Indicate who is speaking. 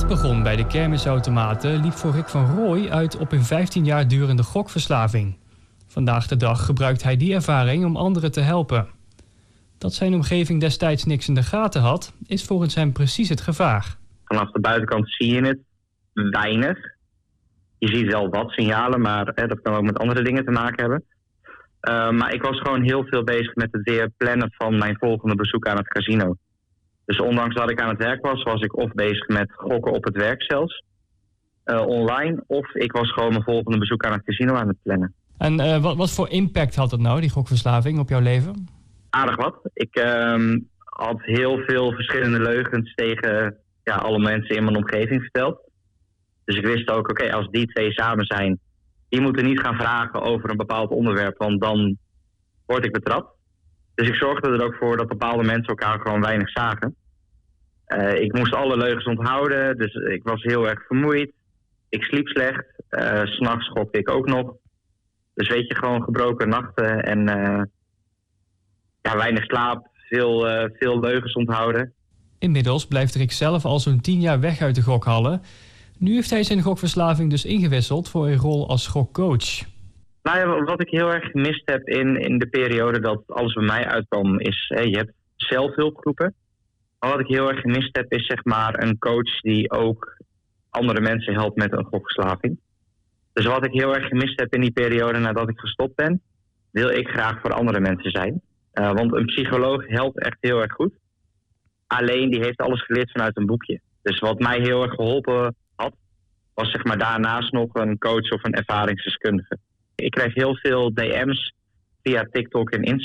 Speaker 1: wat begon bij de kermisautomaten liep voor Rick van Rooij uit op een 15 jaar durende gokverslaving. Vandaag de dag gebruikt hij die ervaring om anderen te helpen. Dat zijn omgeving destijds niks in de gaten had, is volgens hem precies het gevaar.
Speaker 2: Vanaf de buitenkant zie je het weinig. Je ziet wel wat signalen, maar dat kan ook met andere dingen te maken hebben. Maar ik was gewoon heel veel bezig met het weer plannen van mijn volgende bezoek aan het casino. Dus ondanks dat ik aan het werk was ik of bezig met gokken op het werk zelfs, online, of ik was gewoon mijn volgende bezoek aan het casino aan het plannen.
Speaker 1: En wat voor impact had dat nou, die gokverslaving, op jouw leven?
Speaker 2: Aardig wat. Ik had heel veel verschillende leugens tegen alle mensen in mijn omgeving verteld. Dus ik wist ook, oké, als die twee samen zijn, die moeten niet gaan vragen over een bepaald onderwerp, want dan word ik betrapt. Dus ik zorgde er ook voor dat bepaalde mensen elkaar gewoon weinig zagen. Ik moest alle leugens onthouden, dus ik was heel erg vermoeid. Ik sliep slecht, 's nachts gokte ik ook nog. Dus weet je, gewoon gebroken nachten en weinig slaap, veel leugens onthouden.
Speaker 1: Inmiddels blijft Rick zelf al zo'n 10 jaar weg uit de gokhallen. Nu heeft hij zijn gokverslaving dus ingewisseld voor een rol als gokcoach.
Speaker 2: Nou ja, wat ik heel erg gemist heb in de periode dat alles bij mij uitkwam is, je hebt zelfhulpgroepen. Maar wat ik heel erg gemist heb is zeg maar een coach die ook andere mensen helpt met een gokverslaving. Dus wat ik heel erg gemist heb in die periode nadat ik gestopt ben, wil ik graag voor andere mensen zijn. Want een psycholoog helpt echt heel erg goed. Alleen die heeft alles geleerd vanuit een boekje. Dus wat mij heel erg geholpen had, was zeg maar daarnaast nog een coach of een ervaringsdeskundige. Ik kreeg heel veel DM's via TikTok en Instagram.